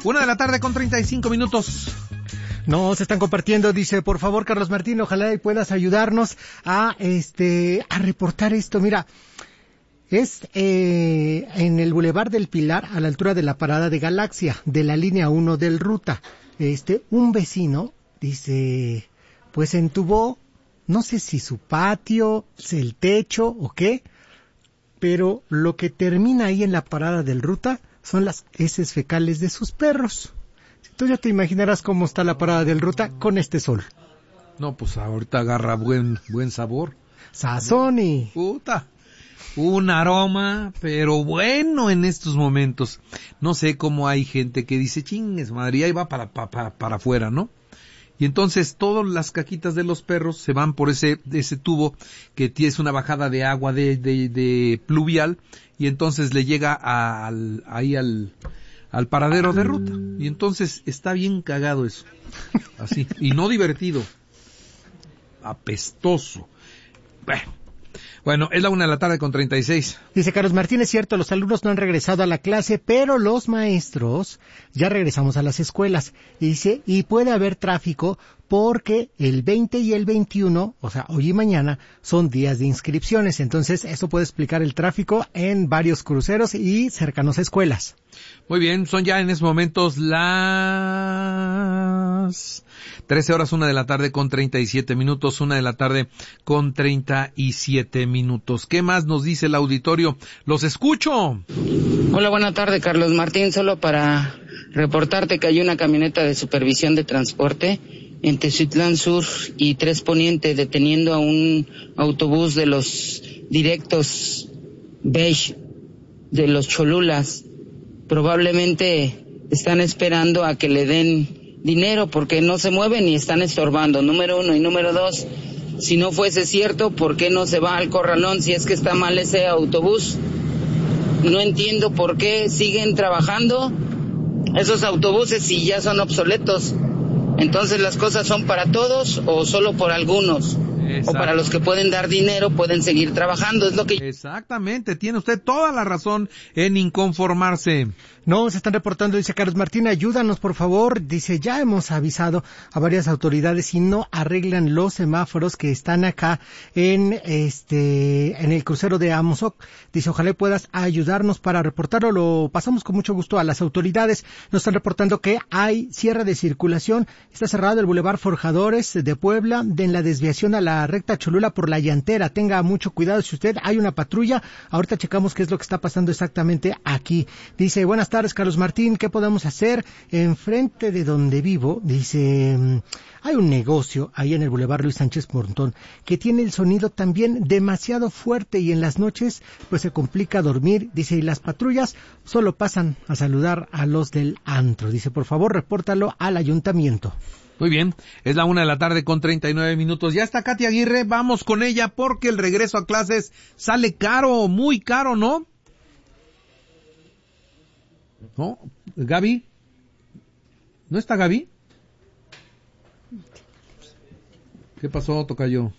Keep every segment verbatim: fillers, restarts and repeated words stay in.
Una de la tarde con treinta y cinco minutos. No, se están compartiendo, dice, por favor, Carlos Martín, ojalá y puedas ayudarnos a, este, a reportar esto. Mira, es eh, en el Boulevard del Pilar, a la altura de la parada de Galaxia, de la línea uno del Ruta. Este, un vecino, dice, pues entubó, no sé si su patio, el techo o qué, pero lo que termina ahí en la parada del Ruta son las heces fecales de sus perros. Tú ya te imaginarás cómo está la parada del Ruta con este sol. No, pues ahorita agarra buen buen sabor. Sazón y... Puta, un aroma, pero bueno en estos momentos. No sé cómo hay gente que dice, chingues, madre, y ahí va para, para, para afuera, ¿no? Y entonces todas las caquitas de los perros se van por ese ese tubo que tiene una bajada de agua de, de, de pluvial, y entonces le llega a, al, ahí al... al paradero de Ruta, y entonces está bien cagado eso, así, y no divertido, apestoso. Bueno, bueno, es la una de la tarde con treinta y seis. Dice Carlos Martín, es cierto, los alumnos no han regresado a la clase, pero los maestros ya regresamos a las escuelas. Y dice, y puede haber tráfico porque el veinte y el veintiuno, o sea, hoy y mañana, son días de inscripciones. Entonces, eso puede explicar el tráfico en varios cruceros y cercanos a escuelas. Muy bien, son ya en estos momentos las trece horas, una de la tarde con treinta y siete minutos, una de la tarde con treinta y siete minutos. ¿Qué más nos dice el auditorio? ¡Los escucho! Hola, buena tarde, Carlos Martín. Solo para reportarte que hay una camioneta de supervisión de transporte en Teziutlán Sur y Tres Poniente deteniendo a un autobús de los directos beige de los Cholulas. Probablemente están esperando a que le den dinero porque no se mueven y están estorbando, número uno. Y número dos, si no fuese cierto, ¿por qué no se va al corralón si es que está mal ese autobús? No entiendo por qué siguen trabajando esos autobuses si ya son obsoletos. Entonces, ¿las cosas son para todos o solo por algunos? O para los que pueden dar dinero pueden seguir trabajando, es lo que... Exactamente, tiene usted toda la razón en inconformarse. No, se están reportando, dice Carlos Martín, ayúdanos por favor, dice, ya hemos avisado a varias autoridades y no arreglan los semáforos que están acá en este, en el crucero de Amozoc. Dice, ojalá puedas ayudarnos para reportarlo, lo pasamos con mucho gusto a las autoridades. Nos están reportando que hay cierre de circulación, está cerrado el Boulevard Forjadores de Puebla, de en la desviación a la recta Cholula por la Llantera. Tenga mucho cuidado si usted hay una patrulla. Ahorita checamos qué es lo que está pasando exactamente aquí. Dice, buenas tardes, Carlos Martín, ¿qué podemos hacer? Enfrente de donde vivo, dice, hay un negocio ahí en el Boulevard Luis Sánchez Montón que tiene el sonido también demasiado fuerte y en las noches pues se complica dormir. Dice, y las patrullas solo pasan a saludar a los del antro. Dice, por favor, repórtalo al ayuntamiento. Muy bien, es la una de la tarde con treinta y nueve minutos. Ya está Katy Aguirre, vamos con ella porque el regreso a clases sale caro, muy caro, ¿no? ¿No? ¿Gaby? ¿No está Gaby? ¿Qué pasó, tocayo?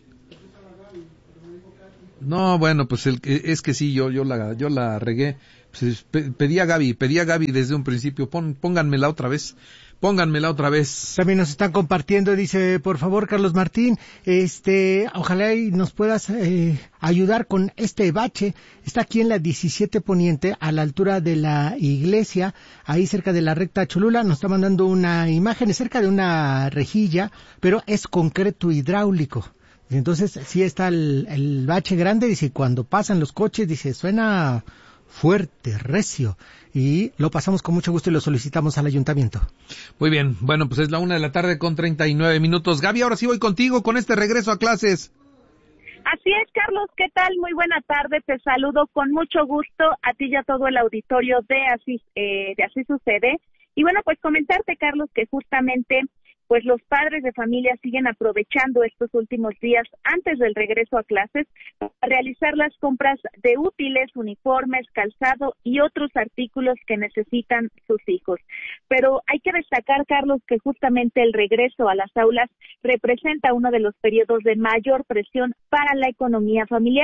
No, bueno, pues el, es que sí, yo yo la yo la regué. Pues, pedí a Gaby, pedí a Gaby desde un principio, pon, pónganmela otra vez. Pónganmela otra vez. También nos están compartiendo, dice, por favor, Carlos Martín, este, ojalá y nos puedas eh, ayudar con este bache. Está aquí en la diecisiete Poniente, a la altura de la iglesia, ahí cerca de la recta Cholula. Nos está mandando una imagen cerca de una rejilla, pero es concreto hidráulico. Entonces, sí está el, el bache grande, dice, cuando pasan los coches, dice, suena fuerte, recio, y lo pasamos con mucho gusto y lo solicitamos al ayuntamiento. Muy bien, bueno, pues es la una de la tarde con treinta y nueve minutos. Gaby, ahora sí voy contigo con este regreso a clases. Así es, Carlos, ¿qué tal? Muy buena tarde, te saludo con mucho gusto a ti y a todo el auditorio de Así, eh, de Así Sucede. Y bueno, pues comentarte, Carlos, que justamente pues los padres de familia siguen aprovechando estos últimos días antes del regreso a clases para realizar las compras de útiles, uniformes, calzado y otros artículos que necesitan sus hijos. Pero hay que destacar, Carlos, que justamente el regreso a las aulas representa uno de los periodos de mayor presión para la economía familiar.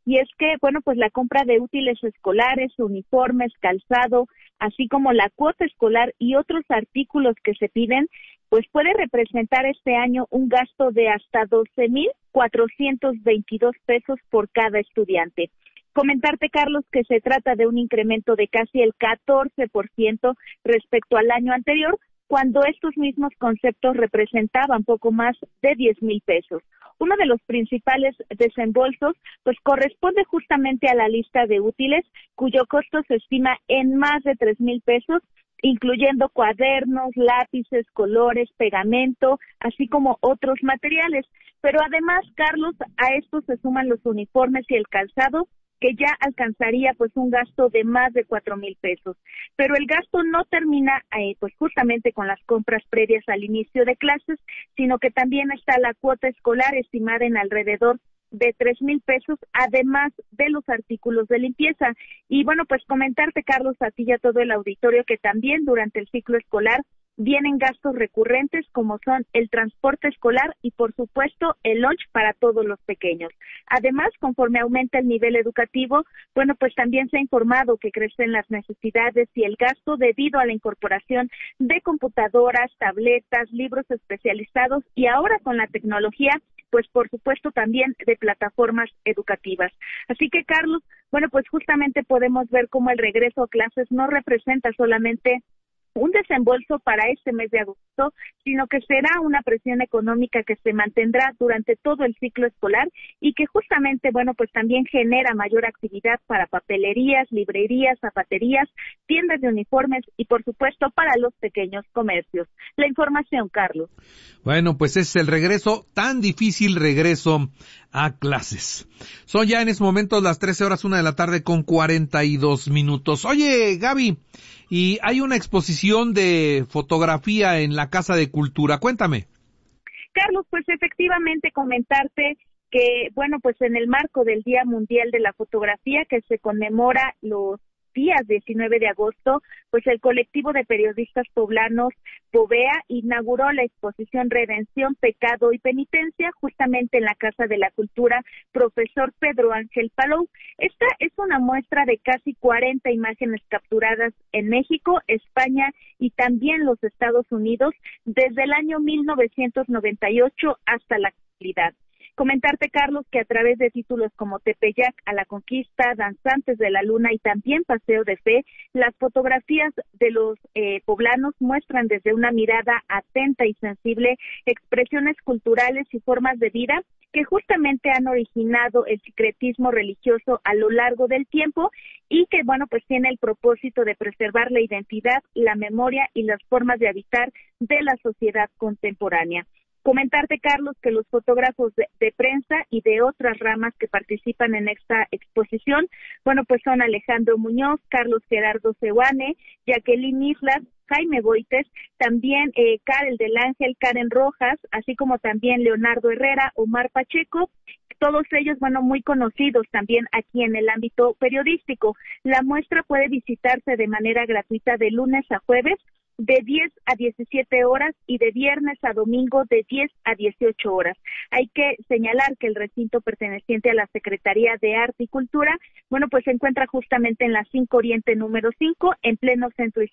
y es que, bueno, pues la compra de útiles escolares, uniformes, calzado, así como la cuota escolar y otros artículos que se piden, pues puede representar este año un gasto de hasta doce mil cuatrocientos veintidós pesos por cada estudiante. Comentarte, Carlos, que se trata de un incremento de casi el catorce por ciento respecto al año anterior, cuando estos mismos conceptos representaban poco más de diez mil pesos. Uno de los principales desembolsos pues corresponde justamente a la lista de útiles, cuyo costo se estima en más de tres mil pesos, incluyendo cuadernos, lápices, colores, pegamento, así como otros materiales. Pero además, Carlos, a estos se suman los uniformes y el calzado, que ya alcanzaría pues un gasto de más de cuatro mil pesos. Pero el gasto no termina eh, pues justamente con las compras previas al inicio de clases, sino que también está la cuota escolar estimada en alrededor de tres mil pesos, además de los artículos de limpieza. Y bueno, pues comentarte, Carlos, a ti y a todo el auditorio, que también durante el ciclo escolar vienen gastos recurrentes como son el transporte escolar y, por supuesto, el lunch para todos los pequeños. Además, conforme aumenta el nivel educativo, bueno, pues también se ha informado que crecen las necesidades y el gasto debido a la incorporación de computadoras, tabletas, libros especializados y ahora con la tecnología, pues por supuesto también de plataformas educativas. Así que, Carlos, bueno, pues justamente podemos ver cómo el regreso a clases no representa solamente un desembolso para este mes de agosto, sino que será una presión económica que se mantendrá durante todo el ciclo escolar y que justamente, bueno, pues también genera mayor actividad para papelerías, librerías, zapaterías, tiendas de uniformes y, por supuesto, para los pequeños comercios. La información, Carlos. Bueno, pues es el regreso, tan difícil regreso a clases. Son ya en estos momentos las trece horas, una de la tarde con cuarenta y dos minutos. Oye, Gaby, y hay una exposición de fotografía en la Casa de Cultura. Cuéntame. Carlos, pues efectivamente comentarte que, bueno, pues en el marco del Día Mundial de la Fotografía, que se conmemora los días diecinueve de agosto, pues el colectivo de periodistas poblanos Povea inauguró la exposición Redención, Pecado y Penitencia justamente en la Casa de la Cultura Profesor Pedro Ángel Palou. Esta es una muestra de casi cuarenta imágenes capturadas en México, España y también los Estados Unidos desde el año mil novecientos noventa y ocho hasta la actualidad. Comentarte, Carlos, que a través de títulos como Tepeyac a la Conquista, Danzantes de la Luna y también Paseo de Fe, las fotografías de los eh, poblanos muestran desde una mirada atenta y sensible expresiones culturales y formas de vida que justamente han originado el sincretismo religioso a lo largo del tiempo y que, bueno, pues tiene el propósito de preservar la identidad, la memoria y las formas de habitar de la sociedad contemporánea. Comentarte, Carlos, que los fotógrafos de, de prensa y de otras ramas que participan en esta exposición, bueno, pues son Alejandro Muñoz, Carlos Gerardo Sehuane, Jacqueline Islas, Jaime Boites, también eh, Karel del Ángel, Karen Rojas, así como también Leonardo Herrera, Omar Pacheco, todos ellos, bueno, muy conocidos también aquí en el ámbito periodístico. La muestra puede visitarse de manera gratuita de lunes a jueves, de diez a diecisiete horas y de viernes a domingo de diez a dieciocho horas. Hay que señalar que el recinto perteneciente a la Secretaría de Arte y Cultura, bueno, pues se encuentra justamente en la cinco Oriente número cinco, en pleno centro histórico